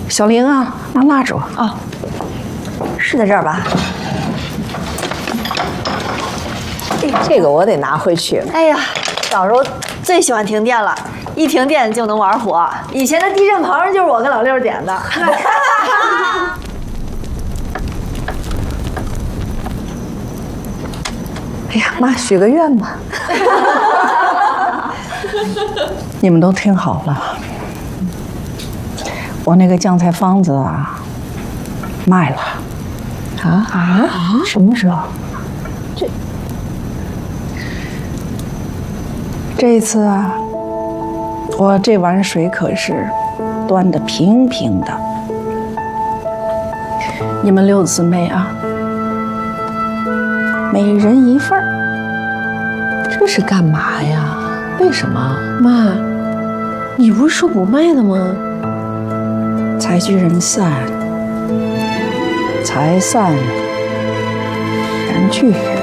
小玲啊，拿蜡烛哦，是在这儿吧？ 这个我得拿回去。 哎呀，小时候最喜欢停电了，一停电就能玩火。以前的地震棚就是我跟老六点的。 哎呀，妈，许个愿吧。你们都听好了，我那个酱菜方子啊，卖了。什么时候？这一次啊，我这碗水可是端得平平的。你们6姊妹啊，每人一份儿。 这是干嘛呀？为什么？妈，你不是说不卖的吗？ 财聚人散，财散人聚。